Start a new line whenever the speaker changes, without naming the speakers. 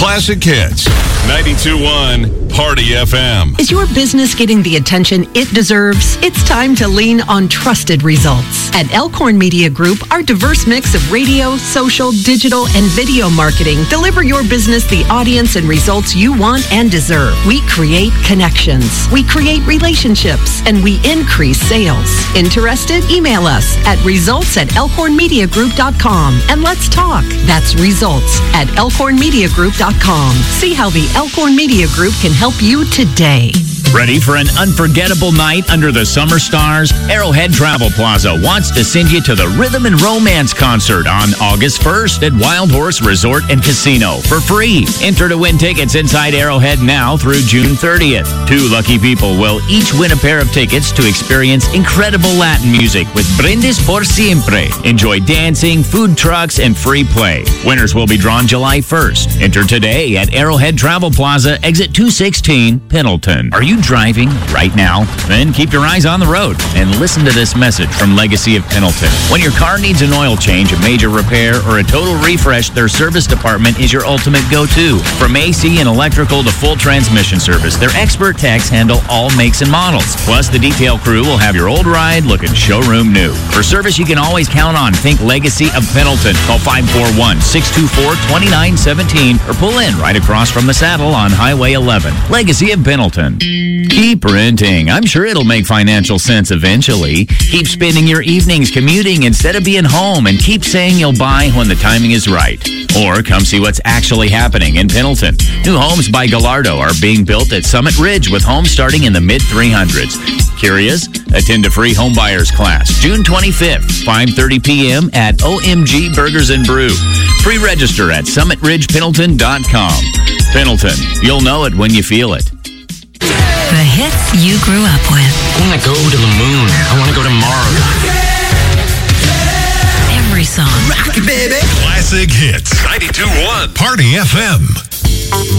Classic Hits. 92.1 Party FM.
Is your business getting the attention it deserves? It's time to lean on trusted results. At Elkhorn Media Group, our diverse mix of radio, social, digital, and video marketing deliver your business the audience and results you want and deserve. We create connections, we create relationships, and we increase sales. Interested? Email us at results@elkhornmediagroup.com and let's talk. That's results@elkhornmediagroup.com. See how the Elkhorn Media Group can help you today.
Ready for an unforgettable night under the summer stars? Arrowhead Travel Plaza wants to send you to the Rhythm and Romance concert on August 1st at Wild Horse Resort and Casino for free. Enter to win tickets inside Arrowhead now through June 30th. 2 lucky people will each win a pair of tickets to experience incredible Latin music with Brindis por Siempre. Enjoy dancing, food trucks, and free play. Winners will be drawn July 1st. Enter today at Arrowhead Travel Plaza, exit 216, Pendleton. Are you driving right now? Then keep your eyes on the road and listen to this message from Legacy of Pendleton. When your car needs an oil change, a major repair, or a total refresh, their service department is your ultimate go-to. From AC and electrical to full transmission service, their expert techs handle all makes and models. Plus, the detail crew will have your old ride looking showroom new. For service you can always count on, think Legacy of Pendleton. Call 541-624-2917 or pull in right across from the saddle on Highway 11. Legacy of Pendleton. Keep renting. I'm sure it'll make financial sense eventually. Keep spending your evenings commuting instead of being home, and keep saying you'll buy when the timing is right. Or come see what's actually happening in Pendleton. New homes by Gallardo are being built at Summit Ridge with homes starting in the mid-300s. Curious? Attend a free homebuyers class June 25th, 5:30 p.m. at OMG Burgers and Brew. Pre-register at summitridgependleton.com. Pendleton, you'll know it when you feel it.
The hits you grew up with.
I want to go to the moon. I want to go to Mars.
Every song.
Rock it, baby. Classic Hits. 92.1 Party FM.